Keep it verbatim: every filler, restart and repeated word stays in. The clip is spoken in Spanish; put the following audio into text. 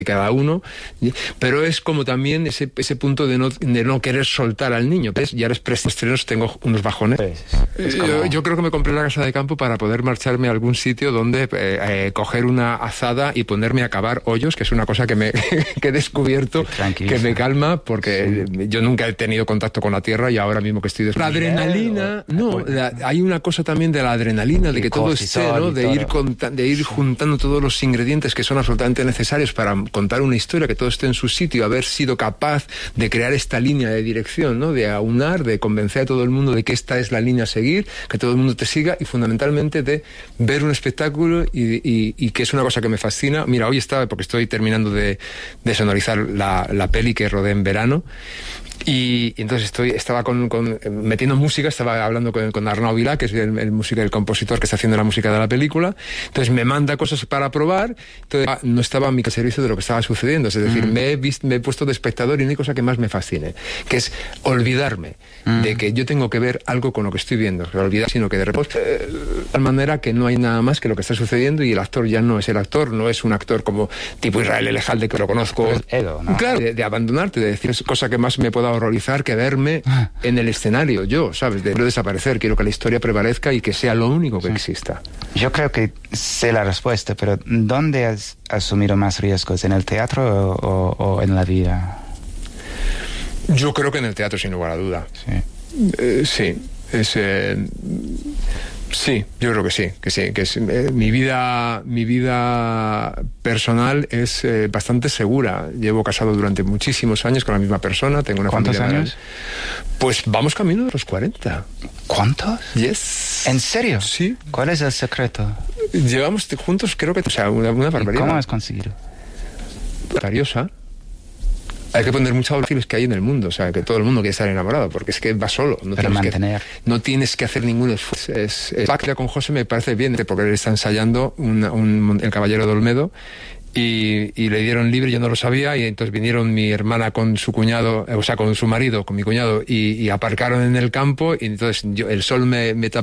cada uno, pero es como también ese, ese punto de no, de no querer soltar al niño. ¿Ves? Ya eres estrenos, tengo unos bajones. Pues, es como... yo, yo creo que me compré la casa de campo para poder marcharme a algún sitio donde eh, eh, coger una azada y ponerme a cavar hoyos, que es una cosa que, me, que he descubierto, que me calma, porque sí. Yo nunca he tenido contacto con la tierra y ahora mismo que estoy... Des... La adrenalina, no, la, hay una cosa también de la adrenalina, de que todo esté, ¿no? De ir, de ir juntando todos los ingredientes que son absolutamente necesarios para contar una historia, que todo esté en su sitio, haber sido capaz de crear esta línea de dirección, ¿no? De aunar, de convencer a todo el mundo de que esta es la línea a seguir, que todo el mundo te siga, y fundamentalmente de ver un espectáculo y, y, y que es una cosa que me fascina. Mira, hoy estaba, porque estoy terminando de, de sonorizar la, la peli que rodé en verano, y, y entonces estoy estaba con, con metiendo música, estaba hablando con, con Arnau Vilá, que es el, el músico, el compositor que está haciendo la música de la película. Entonces me manda cosas para probar. Entonces no estaba a mi servicio de lo que estaba sucediendo, es decir, mm. me, he visto, me he puesto de espectador, y no hay cosa que más me fascine, que es olvidarme mm. de que yo tengo que ver algo con lo que estoy viendo, no olvidar, sino que de repente eh, de tal manera que no hay nada más que lo que está sucediendo, y el actor ya no es el actor, no es un actor como tipo Israel Elejalde, que lo conozco, Edo, ¿no? Claro, de, de abandonarte, de decir, es cosa que más me pueda horrorizar que verme en el escenario, yo, ¿sabes? De no desaparecer. Quiero que la historia prevalezca y que sea lo único que sí. exista. Yo creo que sé la respuesta, pero ¿dónde has asumido más riesgos? ¿En el teatro o, o, o en la vida? Yo creo que en el teatro, sin lugar a duda. Sí. Eh, sí. Es... Eh, Sí, yo creo que sí, que sí, que es, eh, mi vida, mi vida personal es eh, bastante segura. Llevo casado durante muchísimos años con la misma persona, tengo una ¿Cuántos familia. años? Pues vamos camino de los cuarenta. ¿Cuántos? Yes. ¿En serio? Sí. ¿Cuál es el secreto? Llevamos juntos, creo que, o sea, una, una barbaridad. ¿Cómo has conseguido? Tariosa. Hay que poner muchos objetivos que hay en el mundo, o sea, que todo el mundo quiere estar enamorado, porque es que va solo. No Pero mantener. Que, no tienes que hacer ningún esfuerzo. Es, es, es, con José me parece bien, porque él está ensayando una, un, El Caballero de Olmedo, y, y le dieron libre, yo no lo sabía, y entonces vinieron mi hermana con su cuñado, o sea, con su marido, con mi cuñado, y, y aparcaron en el campo, y entonces yo, el sol me, me tapó.